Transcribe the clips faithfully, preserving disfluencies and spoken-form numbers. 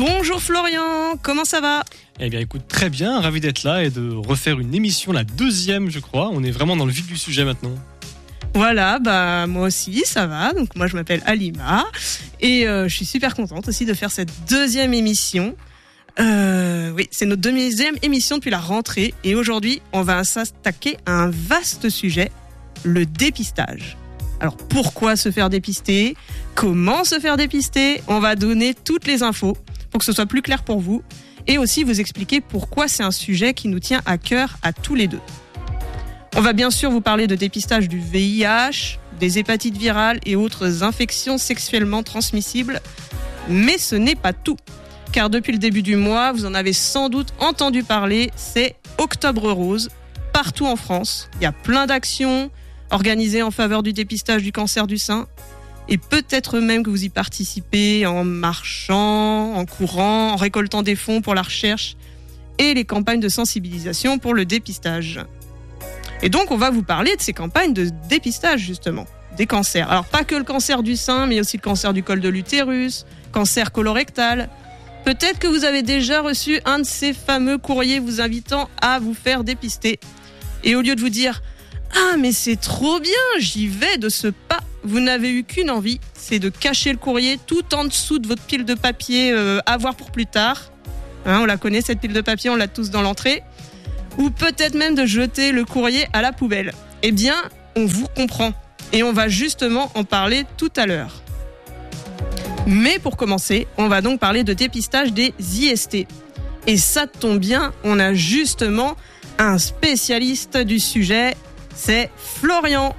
Bonjour Florian, comment ça va ? Eh bien écoute, très bien, ravi d'être là et de refaire une émission, la deuxième je crois. On est vraiment dans le vif du sujet maintenant. Voilà, bah moi aussi ça va. Donc moi je m'appelle Halima et euh, je suis super contente aussi de faire cette deuxième émission. Euh, oui, c'est notre deuxième émission depuis la rentrée et aujourd'hui on va s'attaquer à un vaste sujet, le dépistage. Alors pourquoi se faire dépister ? Comment se faire dépister ? On va donner toutes les infos pour que ce soit plus clair pour vous et aussi vous expliquer pourquoi c'est un sujet qui nous tient à cœur à tous les deux. On va bien sûr vous parler de dépistage du V I H, des hépatites virales et autres infections sexuellement transmissibles, mais ce n'est pas tout. Car depuis le début du mois, vous en avez sans doute entendu parler, c'est Octobre Rose, partout en France. Il y a plein d'actions organisées en faveur du dépistage du cancer du sein. Et peut-être même que vous y participez en marchant, en courant, en récoltant des fonds pour la recherche et les campagnes de sensibilisation pour le dépistage. Et donc, on va vous parler de ces campagnes de dépistage, justement, des cancers. Alors, pas que le cancer du sein, mais aussi le cancer du col de l'utérus, cancer colorectal. Peut-être que vous avez déjà reçu un de ces fameux courriers vous invitant à vous faire dépister. Et au lieu de vous dire « Ah, mais c'est trop bien, j'y vais de ce pas », vous n'avez eu qu'une envie, c'est de cacher le courrier tout en dessous de votre pile de papier euh, à voir pour plus tard. Hein, on la connaît, cette pile de papier, on l'a tous dans l'entrée. Ou peut-être même de jeter le courrier à la poubelle. Eh bien, on vous comprend. Et on va justement en parler tout à l'heure. Mais pour commencer, on va donc parler de dépistage des I S T. Et ça tombe bien, on a justement un spécialiste du sujet, c'est Florian.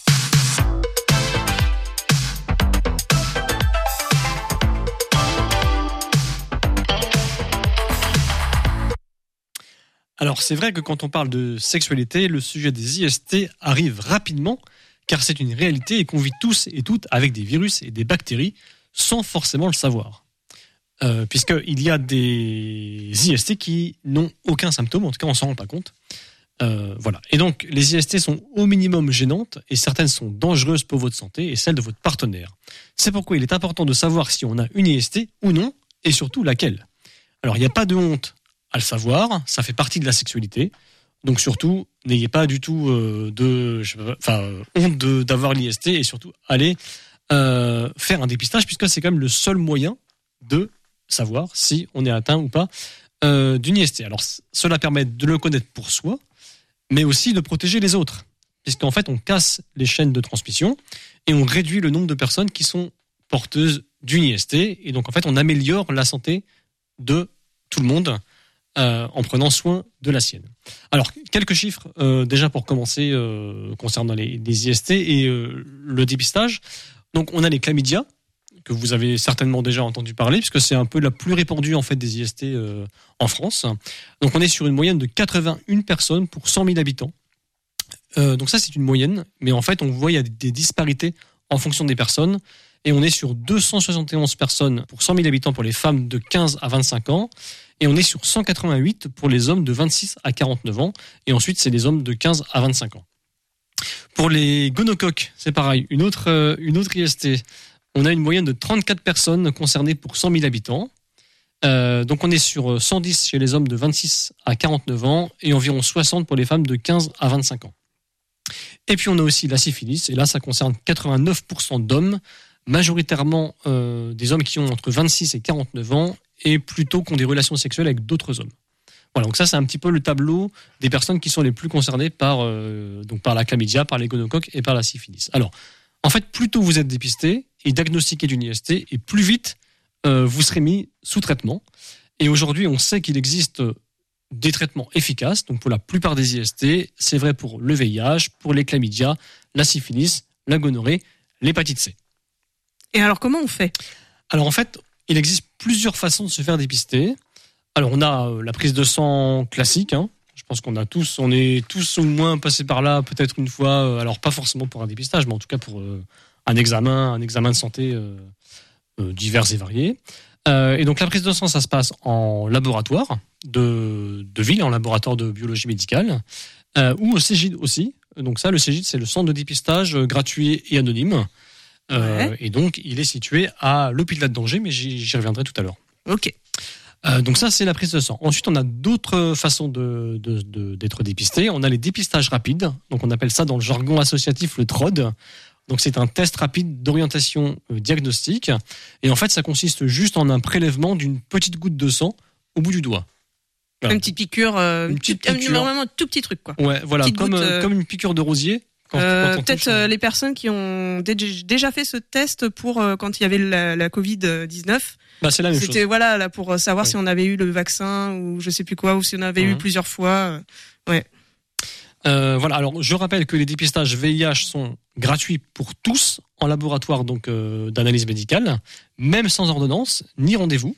Alors c'est vrai que quand on parle de sexualité, le sujet des I S T arrive rapidement, car c'est une réalité et qu'on vit tous et toutes avec des virus et des bactéries sans forcément le savoir. Euh, Puisqu'il y a des I S T qui n'ont aucun symptôme, en tout cas on ne s'en rend pas compte. Euh, voilà. Et donc les I S T sont au minimum gênantes et certaines sont dangereuses pour votre santé et celle de votre partenaire. C'est pourquoi il est important de savoir si on a une I S T ou non et surtout laquelle. Alors il n'y a pas de honte à le savoir, ça fait partie de la sexualité. Donc surtout, n'ayez pas du tout euh, de, je sais pas, enfin, euh, honte de, d'avoir l'I S T et surtout allez euh, faire un dépistage puisque c'est quand même le seul moyen de savoir si on est atteint ou pas euh, d'une I S T. Alors c- cela permet de le connaître pour soi, mais aussi de protéger les autres, puisqu'en fait on casse les chaînes de transmission et on réduit le nombre de personnes qui sont porteuses d'une I S T et donc en fait on améliore la santé de tout le monde. Euh, en prenant soin de la sienne. Alors, quelques chiffres euh, déjà pour commencer euh, concernant les, les I S T et euh, le dépistage. Donc, on a les chlamydia, que vous avez certainement déjà entendu parler, puisque c'est un peu la plus répandue en fait des I S T euh, en France. Donc, on est sur une moyenne de quatre-vingt-une personnes pour cent mille habitants. Euh, donc ça, c'est une moyenne, mais en fait, on voit il y a des disparités en fonction des personnes. Et on est sur deux cent soixante et onze personnes pour cent mille habitants pour les femmes de quinze à vingt-cinq ans. Et on est sur cent quatre-vingt-huit pour les hommes de vingt-six à quarante-neuf ans. Et ensuite, c'est les hommes de quinze à vingt-cinq ans. Pour les gonocoques, c'est pareil. Une autre, euh, une autre I S T. On a une moyenne de trente-quatre personnes concernées pour cent mille habitants. Euh, donc on est sur cent dix chez les hommes de vingt-six à quarante-neuf ans et environ soixante pour les femmes de quinze à vingt-cinq ans. Et puis on a aussi la syphilis. Et là, ça concerne quatre-vingt-neuf pour cent d'hommes, majoritairement euh, des hommes qui ont entre vingt-six et quarante-neuf ans et plutôt qui ont des relations sexuelles avec d'autres hommes. Voilà, donc ça c'est un petit peu le tableau des personnes qui sont les plus concernées par, euh, donc par la chlamydia, par les gonocoques et par la syphilis. Alors, en fait, plus tôt vous êtes dépisté et diagnostiqué d'une I S T, et plus vite euh, vous serez mis sous traitement. Et aujourd'hui, on sait qu'il existe des traitements efficaces, donc pour la plupart des I S T, c'est vrai pour le V I H, pour les chlamydia, la syphilis, la gonorrhée, l'hépatite C. Et alors, comment on fait ? Alors en fait, il existe plusieurs façons de se faire dépister. Alors on a la prise de sang classique, hein. Je pense qu'on a tous, on est tous au moins passés par là peut-être une fois. Alors pas forcément pour un dépistage, mais en tout cas pour euh, un examen, un examen de santé euh, euh, divers et variés. Euh, et donc la prise de sang, ça se passe en laboratoire de, de ville, en laboratoire de biologie médicale, euh, ou au Cégide aussi. Donc ça, le Cégide, c'est le centre de dépistage gratuit et anonyme. Euh, Ouais. Et donc, il est situé à l'hôpital d'Angers, mais j'y, j'y reviendrai tout à l'heure. Ok. Euh, donc ça, c'est la prise de sang. Ensuite, on a d'autres façons de, de, de, d'être dépisté. On a les dépistages rapides. Donc on appelle ça dans le jargon associatif le T R O D. Donc c'est un test rapide d'orientation euh, diagnostique. Et en fait, ça consiste juste en un prélèvement d'une petite goutte de sang au bout du doigt. Voilà. Une petite piqûre, euh, une petite tout, piqûre. Vraiment un tout petit truc, quoi. Ouais, voilà, Petite comme, goutte, euh, comme une piqûre de rosier. Quand, euh, quand peut-être touche, euh, les personnes qui ont dé- déjà fait ce test pour euh, quand il y avait la, la covid dix-neuf. Bah, c'est la même C'était chose. voilà là pour savoir ouais. si on avait eu le vaccin ou je sais plus quoi, ou si on avait mmh. eu plusieurs fois. Euh, ouais. Euh, voilà. Alors, je rappelle que les dépistages V I H sont gratuits pour tous en laboratoire donc euh, d'analyse médicale, même sans ordonnance ni rendez-vous.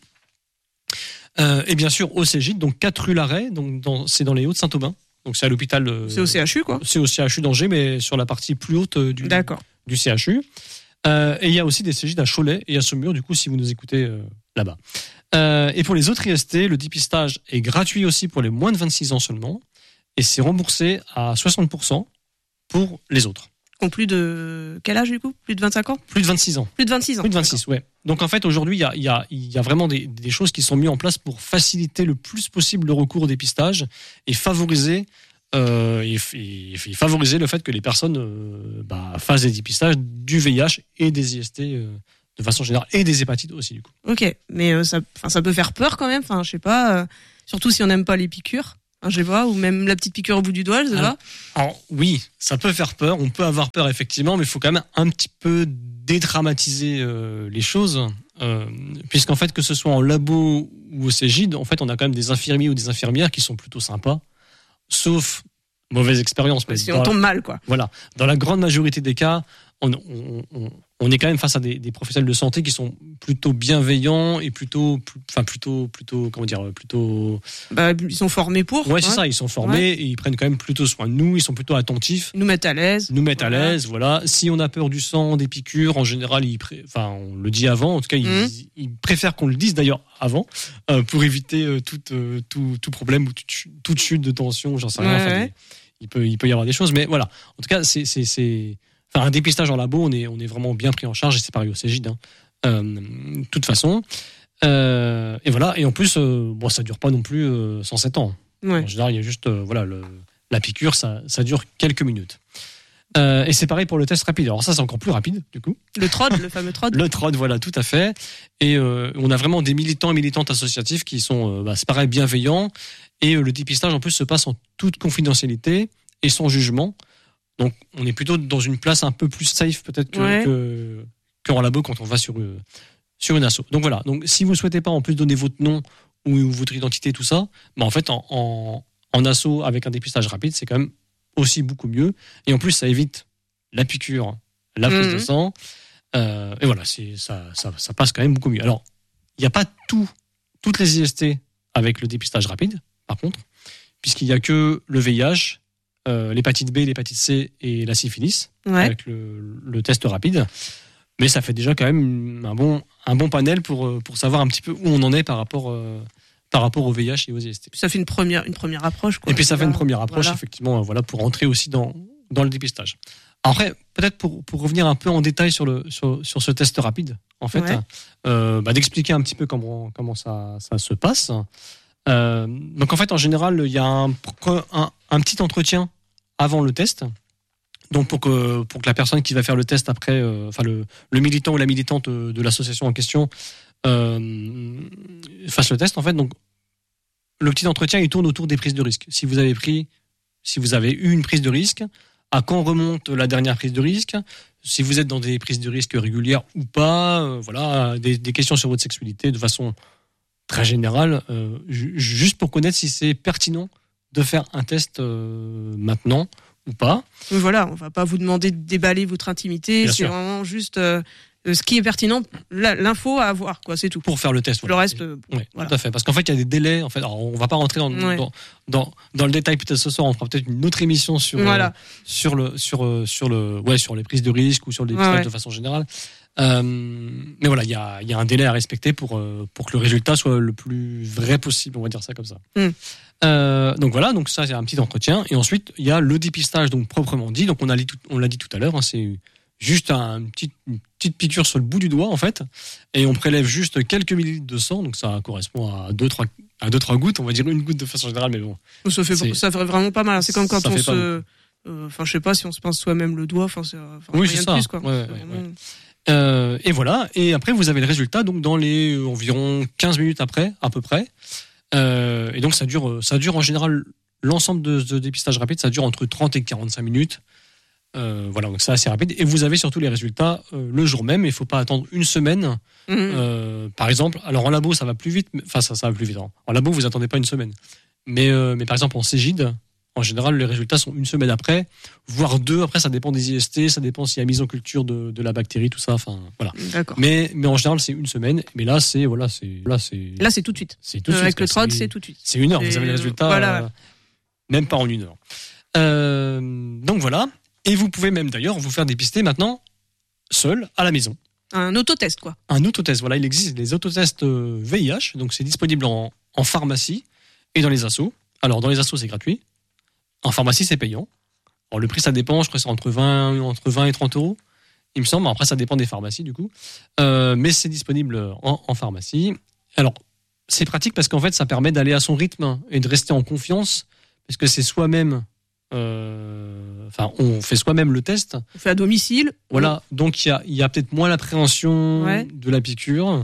Euh, et bien sûr au Cégide, donc quatre rue Larrey, donc dans, c'est dans les Hauts-de-Saint-Aubin. Donc c'est à l'hôpital. Euh, c'est au C H U quoi. C'est au C H U d'Angers, mais sur la partie plus haute euh, du, D'accord. du C H U. Euh, et il y a aussi des Cégides à Cholet et à Saumur, du coup, si vous nous écoutez euh, là-bas. Euh, et pour les autres I S T, le dépistage est gratuit aussi pour les moins de vingt-six ans seulement, et c'est remboursé à soixante pour cent pour les autres. Ont plus de quel âge du coup? Plus de vingt-cinq ans? Plus de vingt-six ans. Plus de vingt-six ans. Plus de vingt-six, ouais. Donc en fait, aujourd'hui, il y a, il y a, il y a vraiment des, des choses qui sont mises en place pour faciliter le plus possible le recours au dépistage et favoriser, euh, et, et, et favoriser le fait que les personnes euh, bah, fassent des dépistages du V I H et des I S T euh, de façon générale et des hépatites aussi du coup. Ok, mais euh, ça, ça peut faire peur quand même. Enfin, je sais pas. Euh, surtout si on n'aime pas les piqûres. Hein, je sais pas, ou même la petite piqûre au bout du doigt, je sais alors, pas. Alors oui, ça peut faire peur, on peut avoir peur effectivement, mais il faut quand même un petit peu dédramatiser euh, les choses, euh, puisqu'en fait que ce soit en labo ou au Cégide, en fait on a quand même des infirmiers ou des infirmières qui sont plutôt sympas, sauf mauvaise expérience. Mais si on tombe la, mal quoi. Voilà, dans la grande majorité des cas, on, on, on, on est quand même face à des, des professionnels de santé qui sont plutôt bienveillants et plutôt, enfin plutôt, plutôt, comment dire, plutôt. Bah, ils sont formés pour. Ouais, c'est ouais. ça. Ils sont formés ouais. et ils prennent quand même plutôt soin de nous. Ils sont plutôt attentifs. Ils nous mettent à l'aise. Nous mettent voilà. à l'aise, voilà. Si on a peur du sang, des piqûres, en général, ils, pré... enfin, on le dit avant. En tout cas, ils, mmh. ils préfèrent qu'on le dise d'ailleurs avant euh, pour éviter euh, tout, euh, tout, tout problème ou toute, toute chute de tension. J'en sais rien. Ouais, enfin, ouais. Des, il peut, il peut y avoir des choses, mais voilà. En tout cas, c'est, c'est, c'est... Enfin, un dépistage en labo, on est, on est vraiment bien pris en charge et c'est pareil au Cégide. Hein. Euh, de toute façon. Euh, et voilà. Et en plus, euh, bon, ça dure pas non plus euh, cent sept ans. Ouais. En général, il y a juste, euh, voilà, le, la piqûre, ça, ça dure quelques minutes. Euh, et c'est pareil pour le test rapide. Alors ça, c'est encore plus rapide, du coup. Le T R O D, le fameux T R O D. Le T R O D, voilà, tout à fait. Et euh, on a vraiment des militants et militantes associatifs qui sont, euh, bah, c'est pareil, bienveillants. Et euh, le dépistage, en plus, se passe en toute confidentialité et sans jugement. Donc, on est plutôt dans une place un peu plus safe, peut-être, que, ouais. que, qu'en labo quand on va sur, euh, sur une asso. Donc voilà. Donc, si vous souhaitez pas, en plus, donner votre nom ou, ou votre identité, tout ça, bah, en fait, en, en, en asso avec un dépistage rapide, c'est quand même aussi beaucoup mieux. Et en plus, ça évite la piqûre, la prise mmh. de sang. Euh, et voilà, c'est, ça, ça, ça passe quand même beaucoup mieux. Alors, il n'y a pas tout, toutes les I S T avec le dépistage rapide, par contre, puisqu'il n'y a que le V I H, Euh, l'hépatite B, l'hépatite C et la syphilis ouais. avec le, le test rapide. Mais ça fait déjà quand même un bon, un bon panel pour, pour savoir un petit peu où on en est par rapport, euh, par rapport au V I H et aux I S T. Ça fait une première, une première approche. Quoi. Et puis ça fait une première approche, voilà. effectivement, voilà, pour entrer aussi dans, dans le dépistage. Après, peut-être pour, pour revenir un peu en détail sur, le, sur, sur ce test rapide, en fait, ouais. euh, bah, d'expliquer un petit peu comment, comment ça, ça se passe. Euh, donc en fait en général il y a un, un, un petit entretien avant le test, donc pour que pour que la personne qui va faire le test après, euh, enfin le, le militant ou la militante de l'association en question euh, fasse le test en fait. Donc le petit entretien il tourne autour des prises de risque. Si vous avez pris, si vous avez eu une prise de risque, à quand remonte la dernière prise de risque, si vous êtes dans des prises de risque régulières ou pas, euh, voilà des, des questions sur votre sexualité de façon très général, euh, ju- juste pour connaître si c'est pertinent de faire un test euh, maintenant ou pas. Mais voilà, on va pas vous demander de déballer votre intimité, Bien c'est sûr. vraiment juste euh, ce qui est pertinent, la, l'info à avoir, quoi, c'est tout. Pour faire le test. Voilà. Le reste, euh, oui, voilà. Tout à fait. Parce qu'en fait, il y a des délais. En fait, alors, on va pas rentrer dans, ouais. dans, dans, dans le détail peut-être ce soir. On fera peut-être une autre émission sur voilà. euh, sur le sur euh, sur le ouais sur les prises de risque ou sur le dépistage ouais, ouais. de façon générale. Euh, mais voilà, il y a il y a un délai à respecter pour euh, pour que le résultat soit le plus vrai possible. On va dire ça comme ça. Mm. Euh, donc voilà, donc ça c'est un petit entretien et ensuite il y a le dépistage donc proprement dit. Donc on a dit tout, on l'a dit tout à l'heure, hein, c'est juste un, une, petite, une petite piqûre sur le bout du doigt, en fait, et on prélève juste quelques millilitres de sang, donc ça correspond à deux trois à deux trois gouttes, on va dire une goutte de façon générale, mais bon. Ça fait, c'est, ça ferait vraiment pas mal. C'est comme quand ça on fait se, enfin, euh, je sais pas si on se pince soi-même le doigt, enfin, c'est, enfin, oui, rien c'est de ça. plus, quoi. Ouais, ouais, vraiment... ouais. Euh, et voilà. Et après, vous avez le résultat, donc dans les euh, environ quinze minutes après, à peu près. Euh, et donc, ça dure, ça dure en général, l'ensemble de ce dépistage rapide, ça dure entre trente et quarante-cinq minutes. Euh, voilà, donc c'est assez rapide. Et vous avez surtout les résultats euh, le jour même. Il faut pas attendre une semaine. Mmh. Euh, par exemple, alors en labo, ça va plus vite. Mais, enfin, ça, ça va plus vite. Hein. En labo, vous attendez pas une semaine. Mais, euh, mais par exemple, en Cégide, en général, les résultats sont une semaine après, voire deux. Après, ça dépend des I S T, ça dépend s'il y a mise en culture de, de la bactérie, tout ça. Enfin, voilà. D'accord. Mais, mais en général, c'est une semaine. Mais là, c'est voilà, c'est là, c'est. Là, c'est tout de suite. C'est tout de euh, suite. Avec le T R O D, c'est, c'est tout de suite. C'est une heure. C'est... Vous avez les résultats. Voilà. Euh, même pas en une heure. Euh, donc voilà. Et vous pouvez même d'ailleurs vous faire dépister maintenant seul à la maison. Un autotest, quoi. Un autotest. Voilà, il existe des autotests V I H. Donc c'est disponible en, en pharmacie et dans les assos. Alors dans les assos, c'est gratuit. En pharmacie, c'est payant. Alors, le prix, ça dépend. Je crois que c'est entre vingt, entre vingt et trente euros, il me semble. Après, ça dépend des pharmacies, du coup. Euh, mais c'est disponible en, en pharmacie. Alors, c'est pratique parce qu'en fait, ça permet d'aller à son rythme et de rester en confiance parce que c'est soi-même. Euh, enfin, on fait soi-même le test. On fait à domicile. Voilà. Donc, il y a, il y a peut-être moins l'appréhension ouais. de la piqûre.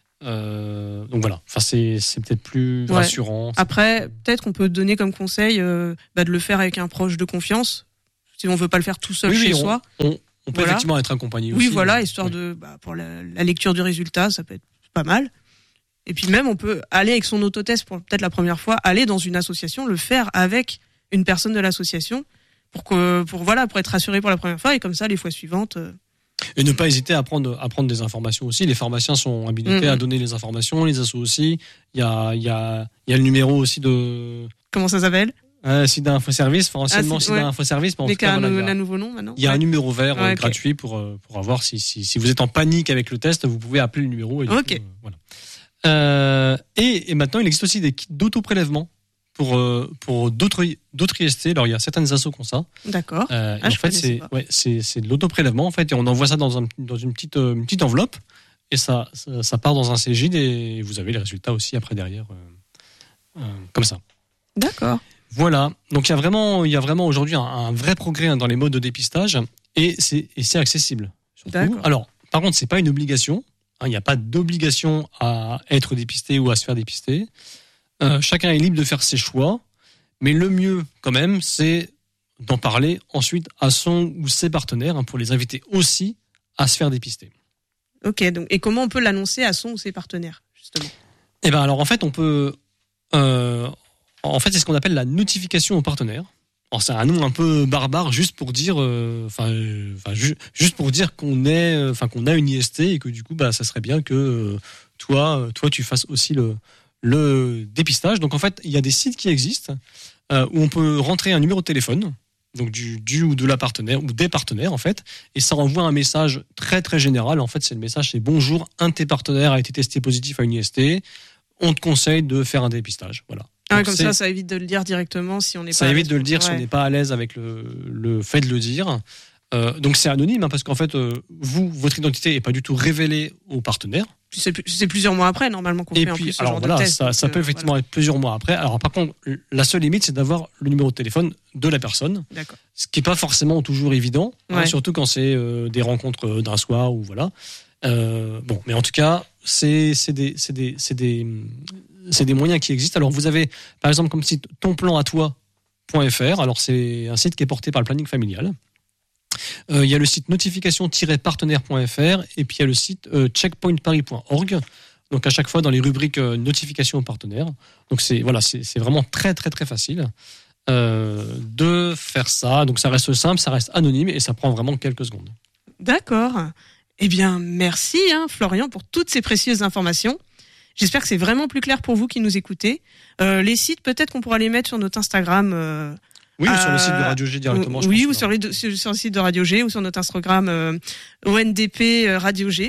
Euh, donc voilà, enfin c'est c'est peut-être plus ouais. rassurant. Après, peut-être qu'on peut donner comme conseil euh, bah, de le faire avec un proche de confiance, si on veut pas le faire tout seul oui, chez oui, on, soi. On, on peut voilà. effectivement être accompagné oui, aussi. Oui, voilà, mais, histoire ouais. de bah, pour la, la lecture du résultat, ça peut être pas mal. Et puis même, on peut aller avec son autotest pour peut-être la première fois, aller dans une association, le faire avec une personne de l'association pour que pour voilà pour être rassuré pour la première fois et comme ça les fois suivantes. Euh, Et ne pas hésiter à prendre, à prendre des informations aussi. Les pharmaciens sont habilités mmh. à donner les informations, les assos aussi. Il y a, il y a, il y a le numéro aussi de... Comment ça s'appelle euh, SIDA Info Service, enfin anciennement ah, SIDA ouais. Info Service. Mais qui a un nouveau nom maintenant. Il y a ouais. un numéro vert ouais, euh, okay. gratuit pour, pour avoir, si, si, si vous êtes en panique avec le test, vous pouvez appeler le numéro. Et, okay. coup, euh, voilà. euh, et, et maintenant, il existe aussi des kits d'auto-prélèvement. Pour, euh, pour d'autres, d'autres I S T. Alors, il y a certaines assos qui ont ça. D'accord. Euh, ah, en fait, c'est, ouais, c'est, c'est de l'autoprélèvement, en fait, et on envoie ça dans, un, dans une, petite, euh, une petite enveloppe, et ça, ça, ça part dans un Cégide, et vous avez les résultats aussi après derrière, euh, euh, comme ça. D'accord. Voilà. Donc, il y a vraiment, il y a vraiment aujourd'hui un, un vrai progrès hein, dans les modes de dépistage, et c'est, et c'est accessible. Surtout. D'accord. Alors, par contre, c'est pas une obligation. Hein, il n'y a pas d'obligation à être dépisté ou à se faire dépister. Euh, chacun est libre de faire ses choix, mais le mieux quand même, c'est d'en parler ensuite à son ou ses partenaires hein, pour les inviter aussi à se faire dépister. Ok, donc et comment on peut l'annoncer à son ou ses partenaires justement ? Eh ben alors en fait on peut, euh, en fait c'est ce qu'on appelle la notification aux partenaires. Alors c'est un nom un peu barbare juste pour dire, enfin, euh, euh, ju- juste pour dire qu'on est, enfin qu'on a une I S T et que du coup bah ça serait bien que euh, toi, toi tu fasses aussi le le dépistage. Donc en fait, il y a des sites qui existent euh, où on peut rentrer un numéro de téléphone, donc du, du ou de la partenaire ou des partenaires en fait, et ça envoie un message très très général. En fait, c'est le message, c'est bonjour, un de tes partenaires a été testé positif à une I S T. On te conseille de faire un dépistage. Voilà. Ah, comme ça, ça évite de le dire directement si on n'est pas. Ça évite de le dire ouais. si on n'est pas à l'aise avec le, le fait de le dire. Euh, donc c'est anonyme hein, parce qu'en fait, euh, vous, votre identité est pas du tout révélée aux partenaires. C'est, c'est plusieurs mois après normalement qu'on et fait puis, en plus ce alors genre voilà, de test. Ça, ça peut effectivement voilà. être plusieurs mois après. Alors par contre, la seule limite, c'est d'avoir le numéro de téléphone de la personne. D'accord. Ce qui est pas forcément toujours évident, ouais. hein, surtout quand c'est euh, des rencontres d'un soir ou voilà. Euh, bon, mais en tout cas, c'est, c'est des, c'est des, c'est des, c'est des moyens qui existent. Alors vous avez, par exemple, comme site ton plan à toi point f r. Alors c'est un site qui est porté par le planning familial. Il euh, y a le site notification tiret partenaire point f r et puis il y a le site euh, checkpoint paris point org. Donc à chaque fois dans les rubriques euh, notification aux partenaires. Donc c'est voilà, c'est, c'est vraiment très très très facile euh, de faire ça. Donc ça reste simple, ça reste anonyme et ça prend vraiment quelques secondes. D'accord. Eh bien merci hein, Florian pour toutes ces précieuses informations. J'espère que c'est vraiment plus clair pour vous qui nous écoutez. Euh, les sites, peut-être qu'on pourra les mettre sur notre Instagram. Euh, oui, euh, sur le site de Radio G directement. Oui, je ou pense, sur, les, sur, sur le site de Radio G ou sur notre Instagram euh, O N D P euh, Radio G.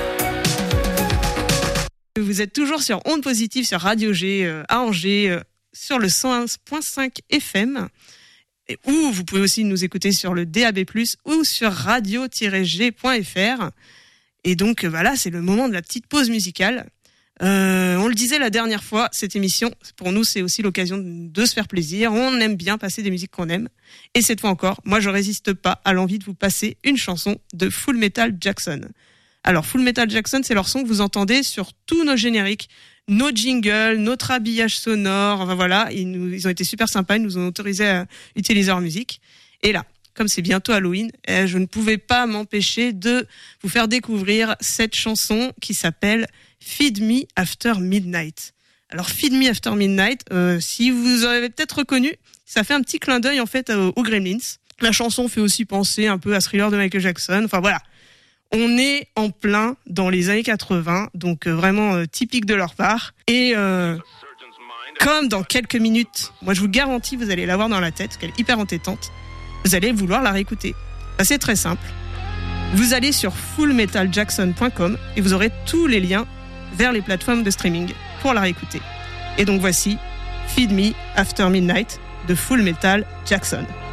Vous êtes toujours sur Ondes Positives sur Radio G euh, à Angers. Euh, sur le cent un virgule cinq F M. Et, ou vous pouvez aussi nous écouter sur le D A B plus, ou sur radio tiret g point f r. Et donc voilà, c'est le moment de la petite pause musicale. Euh, on le disait la dernière fois, cette émission, pour nous, c'est aussi l'occasion de se faire plaisir. On aime bien passer des musiques qu'on aime. Et cette fois encore, moi, je résiste pas à l'envie de vous passer une chanson de Full Metal Jackson. Alors, Full Metal Jackson, c'est leur son que vous entendez sur tous nos génériques, nos jingles, notre habillage sonore. Enfin voilà, ils, nous, ils ont été super sympas, ils nous ont autorisé à utiliser leur musique. Et là, comme c'est bientôt Halloween, je ne pouvais pas m'empêcher de vous faire découvrir cette chanson qui s'appelle Feed Me After Midnight. Alors Feed Me After Midnight, euh, si vous avez peut-être reconnu, ça fait un petit clin d'œil en fait aux, aux Gremlins. La chanson fait aussi penser un peu à Thriller de Michael Jackson. Enfin voilà, on est en plein dans les années quatre-vingts, donc euh, vraiment euh, typique de leur part. Et euh, comme dans quelques minutes, moi je vous garantis, vous allez l'avoir dans la tête, parce qu'elle est hyper entêtante. Vous allez vouloir la réécouter. Ben, c'est très simple. Vous allez sur full metal jackson point com et vous aurez tous les liens vers les plateformes de streaming pour la réécouter. Et donc voici Feed Me After Midnight de Full Metal Jackson.